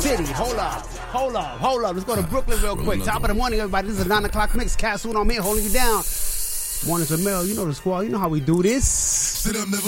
City. Hold up. Let's go to Brooklyn real quick. Top of the morning, everybody. This is a 9 o'clock mix. Cassoon on me, holding you down. Mornings with Mel. You know the squad. You know how we do this. Sit up, never